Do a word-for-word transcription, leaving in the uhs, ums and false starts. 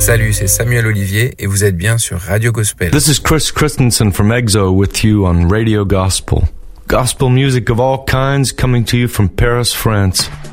Salut, c'est Samuel Olivier et vous êtes bien sur Radio Gospel. This is Chris Christensen from EXO with you on Radio Gospel. Gospel music of all kinds coming to you from Paris, France.